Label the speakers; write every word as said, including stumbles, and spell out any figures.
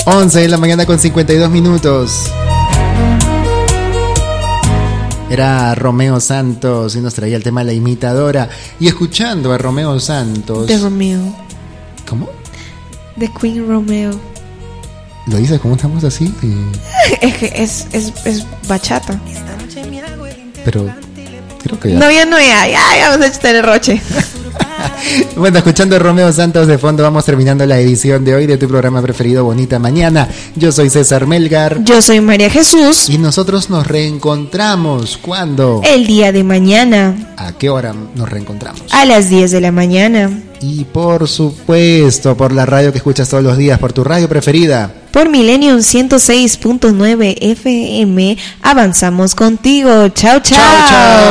Speaker 1: once de la mañana con cincuenta y dos minutos. Era Romeo Santos y nos traía el tema La Imitadora. Y escuchando a Romeo Santos...
Speaker 2: De Romeo.
Speaker 1: ¿Cómo?
Speaker 2: De Queen Romeo.
Speaker 1: ¿Lo dices como una voz así?
Speaker 2: Es que es, es, es bachata.
Speaker 1: Pero creo que ya...
Speaker 2: No, ya no, ya, ya, ya vamos a echar el roche.
Speaker 1: Bueno, escuchando a Romeo Santos de fondo, vamos terminando la edición de hoy de tu programa preferido, Bonita Mañana. Yo soy César Melgar.
Speaker 2: Yo soy María Jesús.
Speaker 1: Y nosotros nos reencontramos. ¿Cuándo?
Speaker 2: El día de mañana.
Speaker 1: ¿A qué hora nos reencontramos?
Speaker 2: A las diez de la mañana.
Speaker 1: Y por supuesto, por la radio que escuchas todos los días, por tu radio preferida.
Speaker 2: Por Millennium ciento seis punto nueve F M. Avanzamos contigo. Chao, chao.
Speaker 1: Chao, chao.